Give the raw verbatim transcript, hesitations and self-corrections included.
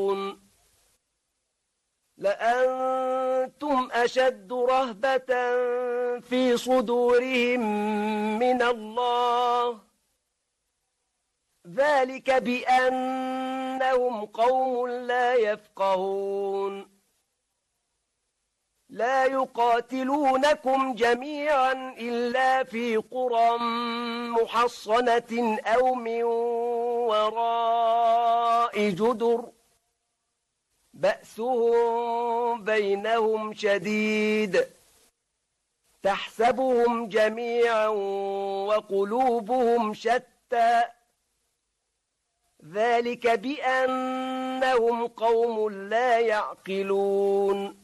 لأنتم أشد رهبة في صدورهم من الله، ذلك بأنهم قوم لا يفقهون. لا يقاتلونكم جميعا إلا في قرى محصنة أو من وراء جدر، بأسهم بينهم شديد، تحسبهم جميعا وقلوبهم شتى، ذلك بأنهم قوم لا يعقلون.